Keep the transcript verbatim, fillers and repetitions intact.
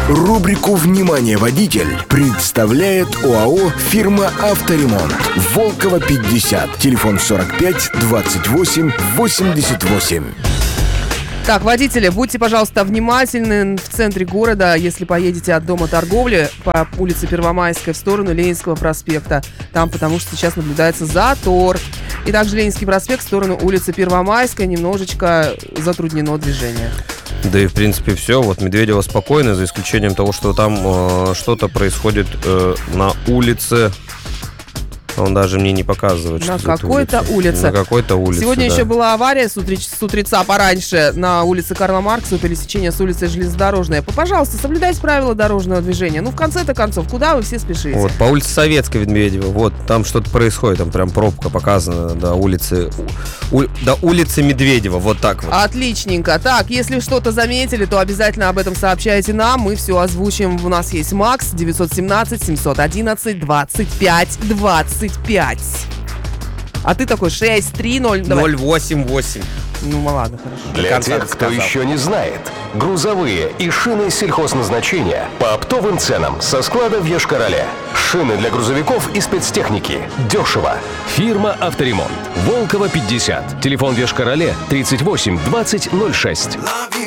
Рубрику «Внимание, водитель» представляет ОАО «Фирма Авторемонт». Волкова, пятьдесят. Телефон сорок пять двадцать восемь восемьдесят восемь. Так, водители, будьте, пожалуйста, внимательны в центре города, если поедете от Дома торговли по улице Первомайской в сторону Ленинского проспекта. Там, потому что сейчас наблюдается затор. И также Ленинский проспект в сторону улицы Первомайской немножечко затруднено движение. Да и, в принципе, все. Вот Медведево спокойно, за исключением того, что там э, что-то происходит э, на улице. Он даже мне не показывает, на что какой-то улице. На какой-то улице, Сегодня да. еще была авария с, утреч... с утреца пораньше на улице Карла Маркса у пересечения с улицей Железнодорожная. Пожалуйста, соблюдайте правила дорожного движения. Ну, в конце-то концов, куда вы все спешите? Вот, по улице Советской в Медведево, вот, там что-то происходит, там прям пробка показана до улицы, у... до улицы Медведева, вот так вот. Отличненько. Так, если что-то заметили, то обязательно об этом сообщайте нам. Мы все озвучим. У нас есть Макс девятьсот семнадцать семьсот одиннадцать двадцать пять двадцать пять. А ты такой шесть три ноль. ноль восемь восемь. Ну, ладно, хорошо. Для тех, кто еще не знает, грузовые и шины сельхозназначения по оптовым ценам со склада в Йошкар-Оле. Шины для грузовиков и спецтехники. Дешево. Фирма «Авторемонт». Волкова, пятьдесят. Телефон в Йошкар-Оле тридцать восемь двадцать ноль шесть.